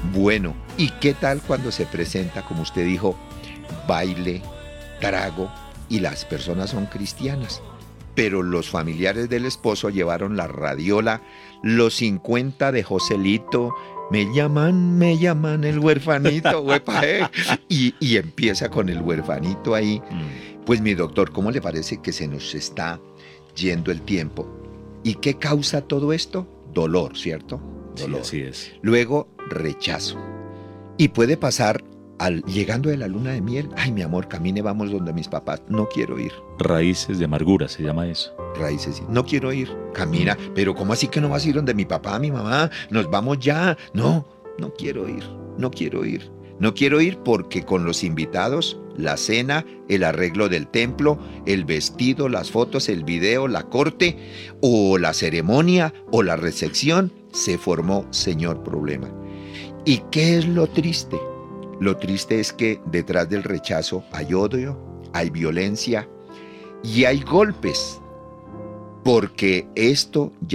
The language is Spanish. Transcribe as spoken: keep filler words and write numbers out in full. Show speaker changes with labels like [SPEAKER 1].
[SPEAKER 1] Bueno, ¿y qué tal cuando se presenta, como usted dijo, baile, trago y las personas son cristianas? Pero los familiares del esposo llevaron la radiola, los cincuenta de Joselito, me llaman, me llaman el huerfanito, huepa, eh, y, y empieza con el huerfanito ahí.
[SPEAKER 2] Mm.
[SPEAKER 1] Pues mi doctor, ¿cómo le parece que se nos está yendo el tiempo? ¿Y qué causa todo esto? Dolor, ¿cierto?
[SPEAKER 2] Sí,
[SPEAKER 1] Dolor.
[SPEAKER 2] así es.
[SPEAKER 1] Luego, rechazo. Y puede pasar al, llegando de la luna de miel, ay mi amor, camine, vamos donde mis papás, no quiero ir.
[SPEAKER 2] Raíces de amargura se llama eso.
[SPEAKER 1] Raíces, no quiero ir, camina, pero ¿cómo así que no vas a ir donde mi papá, mi mamá? Nos vamos ya. No, no quiero ir, no quiero ir. No quiero ir porque con los invitados, la cena, el arreglo del templo, el vestido, las fotos, el video, la corte, o la ceremonia, o la recepción, se formó señor problema. ¿Y qué es lo triste? Lo triste es que detrás del rechazo hay odio, hay violencia y hay golpes, porque esto